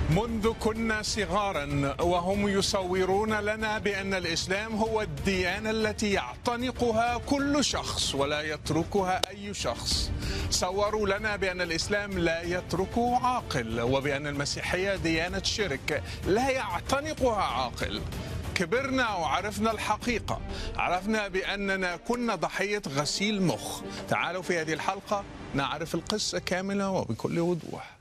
منذ كنا صغارا وهم يصورون لنا بأن الإسلام هو الديانة التي يعتنقها كل شخص ولا يتركها أي شخص. صوروا لنا بأن الإسلام لا يتركه عاقل، وبأن المسيحية ديانة شرك لا يعتنقها عاقل. كبرنا وعرفنا الحقيقة، عرفنا بأننا كنا ضحية غسيل مخ. تعالوا في هذه الحلقة نعرف القصة كاملة وبكل وضوح.